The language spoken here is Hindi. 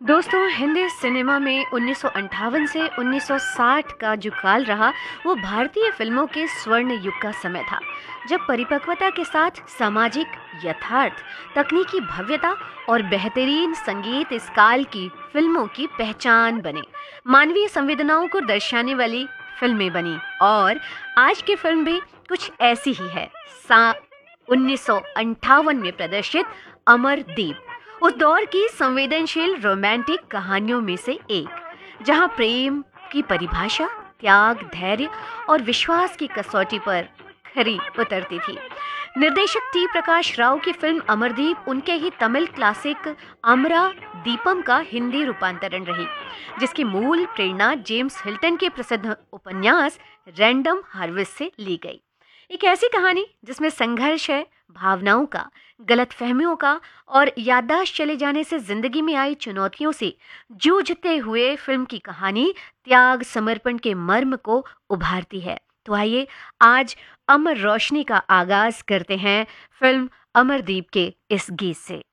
दोस्तों, हिंदी सिनेमा में 1958 से 1960 का जो काल रहा, वो भारतीय फिल्मों के स्वर्ण युग का समय था, जब परिपक्वता के साथ सामाजिक यथार्थ, तकनीकी भव्यता और बेहतरीन संगीत इस काल की फिल्मों की पहचान बने। मानवीय संवेदनाओं को दर्शाने वाली फिल्में बनी और आज की फिल्म भी कुछ ऐसी ही है। 1958 में प्रदर्शित अमरदीप उस दौर की संवेदनशील रोमांटिक कहानियों में से एक, जहां प्रेम की परिभाषा त्याग, धैर्य और विश्वास की कसौटी पर खरी उतरती थी। निर्देशक टी प्रकाश राव की फिल्म अमरदीप उनके ही तमिल क्लासिक अमरा दीपम का हिंदी रूपांतरण रही, जिसकी मूल प्रेरणा जेम्स हिल्टन के प्रसिद्ध उपन्यास रैंडम हार्वेस्ट से ली गई। एक ऐसी कहानी जिसमें संघर्ष है, भावनाओं का, गलतफहमियों का और याददाश्त चले जाने से जिंदगी में आई चुनौतियों से जूझते हुए फिल्म की कहानी त्याग समर्पण के मर्म को उभारती है। तो आइए आज अमर रोशनी का आगाज करते हैं फिल्म अमरदीप के इस गीत से।